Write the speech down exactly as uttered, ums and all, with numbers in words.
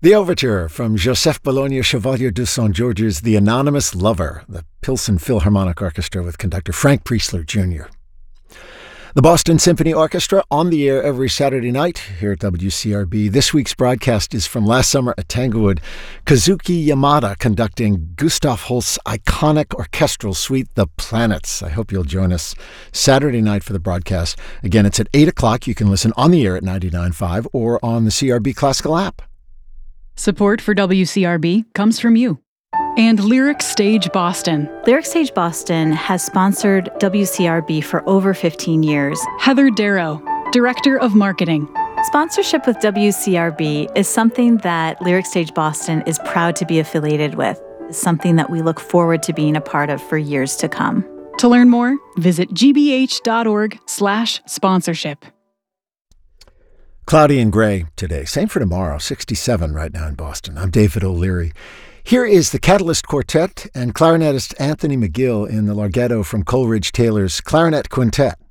The overture from Joseph Bologna Chevalier de Saint George's The Anonymous Lover, the Pilsen Philharmonic Orchestra with conductor Frank Priesler Junior The Boston Symphony Orchestra on the air every Saturday night here at W C R B. This week's broadcast is from last summer at Tanglewood. Kazuki Yamada conducting Gustav Holst's iconic orchestral suite, The Planets. I hope you'll join us Saturday night for the broadcast. Again, it's at eight o'clock. You can listen on the air at ninety-nine point five or on the C R B Classical app. Support for W C R B comes from you and Lyric Stage Boston. Lyric Stage Boston has sponsored W C R B for over fifteen years. Heather Darrow, Director of Marketing. Sponsorship with W C R B is something that Lyric Stage Boston is proud to be affiliated with. It's something that we look forward to being a part of for years to come. To learn more, visit gbh.org slash sponsorship. Cloudy and gray today. Same for tomorrow, sixty-seven right now in Boston. I'm David O'Leary. Here is the Catalyst Quartet and clarinetist Anthony McGill in the Larghetto from Coleridge Taylor's Clarinet Quintet.